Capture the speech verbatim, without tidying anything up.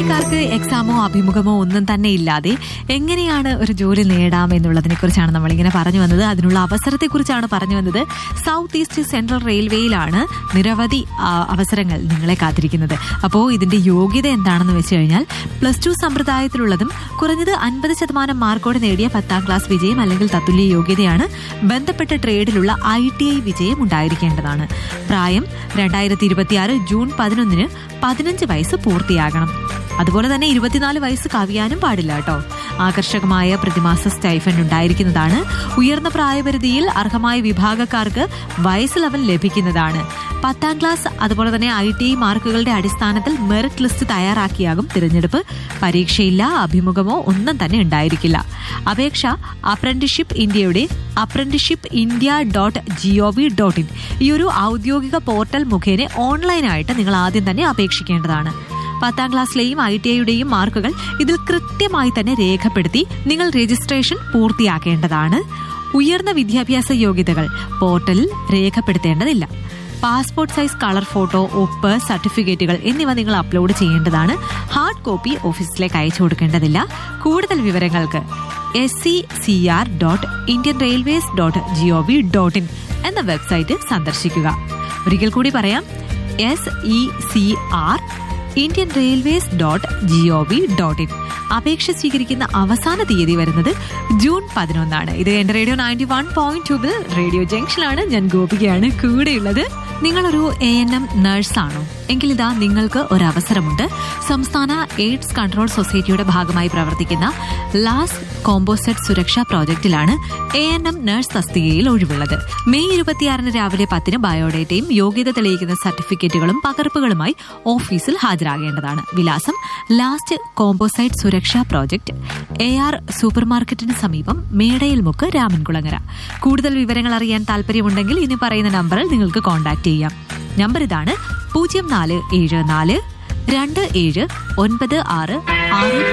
ജോലിക്കാർക്ക് എക്സാമോ അഭിമുഖമോ ഒന്നും തന്നെ ഇല്ലാതെ എങ്ങനെയാണ് ഒരു ജോലി നേടാം എന്നുള്ളതിനെ കുറിച്ചാണ് നമ്മളിങ്ങനെ പറഞ്ഞു വന്നത്. അതിനുള്ള അവസരത്തെക്കുറിച്ചാണ് പറഞ്ഞു വന്നത്. സൗത്ത് ഈസ്റ്റ് സെൻട്രൽ റെയിൽവേയിലാണ് നിരവധി അവസരങ്ങൾ നിങ്ങളെ കാത്തിരിക്കുന്നത്. അപ്പോൾ ഇതിന്റെ യോഗ്യത എന്താണെന്ന് വെച്ച് കഴിഞ്ഞാൽ പ്ലസ് ടു സമ്പ്രദായത്തിലുള്ളതും കുറഞ്ഞത് അൻപത് ശതമാനം മാർക്കോടെ നേടിയ പത്താം ക്ലാസ് വിജയം അല്ലെങ്കിൽ തത്തുല്യ യോഗ്യതയാണ്. ബന്ധപ്പെട്ട ട്രേഡിലുള്ള ഐ ടി ഐ വിജയം ഉണ്ടായിരിക്കേണ്ടതാണ്. പ്രായം രണ്ടായിരത്തി ഇരുപത്തിയാറ് ജൂൺ പതിനൊന്നിന് പതിനഞ്ച് വയസ്സ് പൂർത്തിയാകണം. അതുപോലെ തന്നെ ഇരുപത്തിനാല് വയസ്സ് കവിയാനും പാടില്ല കേട്ടോ. ആകർഷകമായ പ്രതിമാസ സ്റ്റൈഫൻഡ് ഉണ്ടായിരിക്കുന്നതാണ്. ഉയർന്ന പ്രായപരിധിയിൽ അർഹമായ വിഭാഗക്കാർക്ക് വയസ്സ് ലെവൽ ലഭിക്കുന്നതാണ്. പത്താം ക്ലാസ് അതുപോലെ തന്നെ ഐ ടി ഐ മാർക്കുകളുടെ അടിസ്ഥാനത്തിൽ മെറിറ്റ് ലിസ്റ്റ് തയ്യാറാക്കിയാകും തിരഞ്ഞെടുപ്പ്. പരീക്ഷയില്ല, അഭിമുഖമോ ഒന്നും തന്നെ ഉണ്ടായിരിക്കില്ല. അപേക്ഷ അപ്രന്റീസ്ഷിപ്പ് ഇന്ത്യയുടെ apprenticeship India dot G O V dot in ഈ ഒരു ഔദ്യോഗിക പോർട്ടൽ മുഖേന ഓൺലൈനായിട്ട് നിങ്ങൾ ആദ്യം തന്നെ അപേക്ഷിക്കേണ്ടതാണ്. പത്താം ക്ലാസ്സിലെയും ഐ ടി ഐയുടെയും മാർക്കുകൾ ഇതിൽ കൃത്യമായി തന്നെ രേഖപ്പെടുത്തി നിങ്ങൾ രജിസ്ട്രേഷൻ പൂർത്തിയാക്കേണ്ടതാണ്. ഉയർന്ന വിദ്യാഭ്യാസ യോഗ്യതകൾ പോർട്ടലിൽ രേഖപ്പെടുത്തേണ്ടതില്ല. പാസ്പോർട്ട് സൈസ് കളർ ഫോട്ടോ, ഒപ്പ്, സർട്ടിഫിക്കറ്റുകൾ എന്നിവ നിങ്ങൾ അപ്ലോഡ് ചെയ്യേണ്ടതാണ്. ഹാർഡ് കോപ്പി ഓഫീസിലേക്ക് അയച്ചു കൊടുക്കേണ്ടതില്ല. കൂടുതൽ വിവരങ്ങൾക്ക് S C C R dot Indian railways dot G O V dot in എന്ന വെബ്സൈറ്റ് സന്ദർശിക്കുക. ഒരിക്കൽ കൂടി പറയാം, S E C R Indian railways dot G O V dot in. അപേക്ഷ സ്വീകരിക്കുന്ന അവസാന തീയതി വരുന്നത് ജൂൺ പതിനൊന്നാണ്. ഇത് എന്റെ റേഡിയോ നയൻറ്റി വൺ പോയിന്റ് ടൂവിൽ റേഡിയോ ജംഗ്ഷനിലാണ്. ഞാൻ ഗോപികയാണ് കൂടെയുള്ളത്. നിങ്ങളൊരു എ എൻ എം നഴ്സാണോ? എങ്കിൽ ഇതാ നിങ്ങൾക്ക് ഒരവസരമുണ്ട്. സംസ്ഥാന എയ്ഡ്സ് കൺട്രോൾ സൊസൈറ്റിയുടെ ഭാഗമായി പ്രവർത്തിക്കുന്ന ലാസ് കോമ്പോസെറ്റ് സുരക്ഷാ പ്രോജക്റ്റിലാണ് എ എൻ എം നഴ്സ് തസ്തികയിൽ ഒഴിവുള്ളത്. മെയ് ഇരുപത്തിയാറിന് രാവിലെ പത്തിന് ബയോഡേറ്റയും യോഗ്യത തെളിയിക്കുന്ന സർട്ടിഫിക്കറ്റുകളും പകർപ്പുകളുമായി ഓഫീസിൽ ഹാജരാകേണ്ടതാണ്. വിലാസം ലാസ്റ്റ് കോമ്പോസൈറ്റ് സുരക്ഷാ പ്രോജക്ട്, എ ആർ സൂപ്പർ മാർക്കറ്റിന് സമീപം, മേടയിൽ മുക്ക്, രാമൻകുളങ്ങര. കൂടുതൽ വിവരങ്ങൾ അറിയാൻ താല്പര്യമുണ്ടെങ്കിൽ ഇനി പറയുന്ന നമ്പറിൽ നിങ്ങൾക്ക് കോൺടാക്ട് ചെയ്യാം. നമ്പർ ഇതാണ്: പൂജ്യം നാല് ഏഴ് നാല് രണ്ട് ഏഴ് ഒൻപത് ആറ് ആറ്